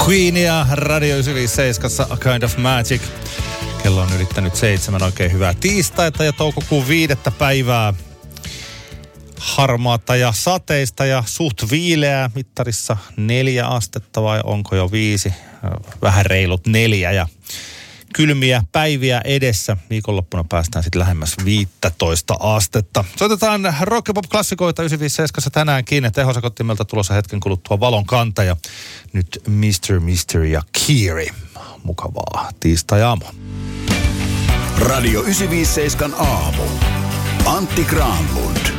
Queenia Radio 957 A Kind of Magic. Kello on ylittänyt 7. Oikein hyvää tiistaita ja toukokuun 5. päivää. Harmaata ja sateista ja suht viileää. Mittarissa 4 astetta vai onko jo 5? Vähän reilut 4 ja kylmiä päiviä edessä. Viikonloppuna päästään sitten lähemmäs 15 astetta. Soitetaan rock- ja pop-klassikoita 957 tänäänkin. Tehosakottimelta tulossa hetken kuluttua Valon kantaja. Nyt Mr. ja Kieri. Mukavaa tiistai-aamua. Radio 957 aamu. Antti Granlund.